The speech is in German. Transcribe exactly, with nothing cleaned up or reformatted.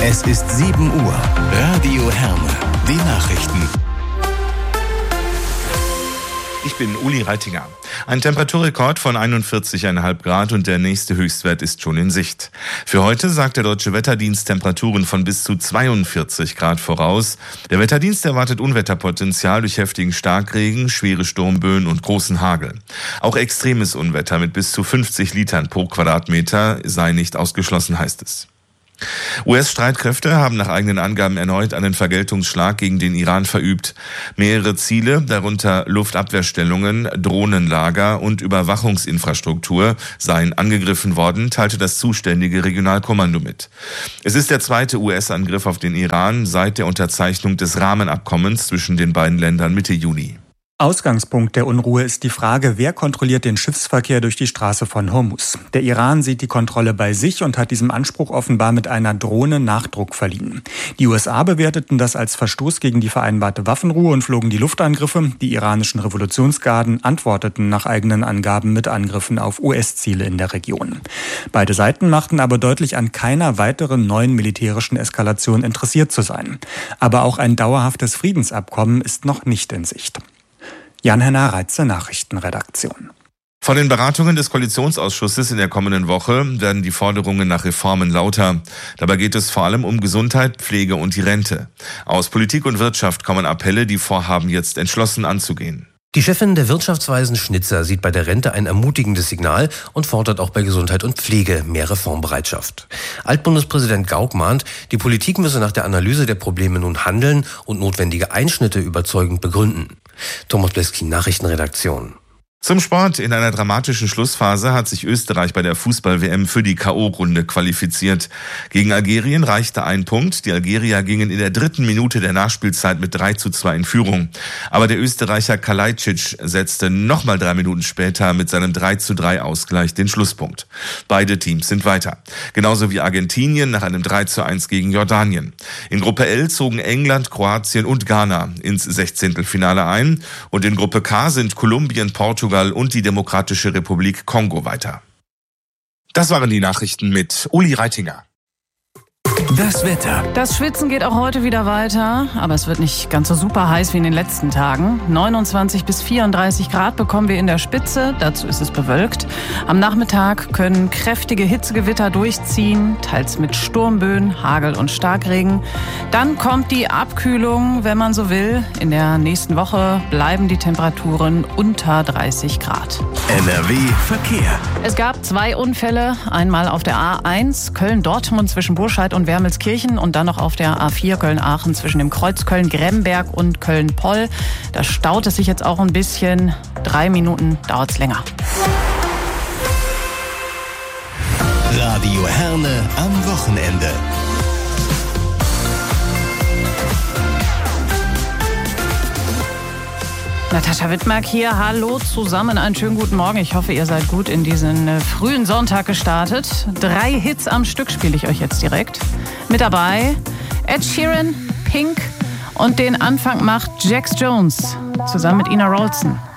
Es ist sieben Uhr. Radio Herne. Die Nachrichten. Ich bin Uli Reitinger. Ein Temperaturrekord von einundvierzig Komma fünf Grad und der nächste Höchstwert ist schon in Sicht. Für heute sagt der Deutsche Wetterdienst Temperaturen von bis zu zweiundvierzig Grad voraus. Der Wetterdienst erwartet Unwetterpotenzial durch heftigen Starkregen, schwere Sturmböen und großen Hagel. Auch extremes Unwetter mit bis zu fünfzig Litern pro Quadratmeter sei nicht ausgeschlossen, heißt es. U S-Streitkräfte haben nach eigenen Angaben erneut einen Vergeltungsschlag gegen den Iran verübt. Mehrere Ziele, darunter Luftabwehrstellungen, Drohnenlager und Überwachungsinfrastruktur, seien angegriffen worden, teilte das zuständige Regionalkommando mit. Es ist der zweite U S-Angriff auf den Iran seit der Unterzeichnung des Rahmenabkommens zwischen den beiden Ländern Mitte Juni. Ausgangspunkt der Unruhe ist die Frage, wer kontrolliert den Schiffsverkehr durch die Straße von Hormuz. Der Iran sieht die Kontrolle bei sich und hat diesem Anspruch offenbar mit einer Drohne Nachdruck verliehen. Die U S A bewerteten das als Verstoß gegen die vereinbarte Waffenruhe und flogen die Luftangriffe. Die iranischen Revolutionsgarden antworteten nach eigenen Angaben mit Angriffen auf U S-Ziele in der Region. Beide Seiten machten aber deutlich, an keiner weiteren neuen militärischen Eskalation interessiert zu sein. Aber auch ein dauerhaftes Friedensabkommen ist noch nicht in Sicht. Jan-Henner Reitze, Nachrichtenredaktion. Von den Beratungen des Koalitionsausschusses in der kommenden Woche werden die Forderungen nach Reformen lauter. Dabei geht es vor allem um Gesundheit, Pflege und die Rente. Aus Politik und Wirtschaft kommen Appelle, die Vorhaben jetzt entschlossen anzugehen. Die Chefin der Wirtschaftsweisen Schnitzer sieht bei der Rente ein ermutigendes Signal und fordert auch bei Gesundheit und Pflege mehr Reformbereitschaft. Altbundespräsident Gauck mahnt, die Politik müsse nach der Analyse der Probleme nun handeln und notwendige Einschnitte überzeugend begründen. Thomas Bleski, Nachrichtenredaktion. Zum Sport. In einer dramatischen Schlussphase hat sich Österreich bei der Fußball-W M für die K O-Runde qualifiziert. Gegen Algerien reichte ein Punkt. Die Algerier gingen in der dritten Minute der Nachspielzeit mit drei zu zwei in Führung. Aber der Österreicher Kalajdzic setzte nochmal drei Minuten später mit seinem drei zu drei Ausgleich den Schlusspunkt. Beide Teams sind weiter. Genauso wie Argentinien nach einem drei zu eins gegen Jordanien. In Gruppe L zogen England, Kroatien und Ghana ins Sechzehntelfinale ein. Und in Gruppe K sind Kolumbien, Portugal und die Demokratische Republik Kongo weiter. Das waren die Nachrichten mit Uli Reitinger. Das Wetter. Das Schwitzen geht auch heute wieder weiter, aber es wird nicht ganz so super heiß wie in den letzten Tagen. neunundzwanzig bis vierunddreißig Grad bekommen wir in der Spitze, dazu ist es bewölkt. Am Nachmittag können kräftige Hitzegewitter durchziehen, teils mit Sturmböen, Hagel und Starkregen. Dann kommt die Abkühlung, wenn man so will. In der nächsten Woche bleiben die Temperaturen unter dreißig Grad. N R W Verkehr. Es gab zwei Unfälle, einmal auf der A eins Köln-Dortmund zwischen Burscheid und Wermelskirchen und dann noch auf der A vier Köln-Aachen zwischen dem Kreuz Köln-Gremberg und Köln-Poll. Da staut es sich jetzt auch ein bisschen. Drei Minuten dauert es länger. Radio Herne am Wochenende. Natascha Wittmark hier. Hallo zusammen, einen schönen guten Morgen. Ich hoffe, ihr seid gut in diesen äh, frühen Sonntag gestartet. Drei Hits am Stück spiele ich euch jetzt direkt. Mit dabei Ed Sheeran, Pink und den Anfang macht Jax Jones zusammen mit Ina Rolson.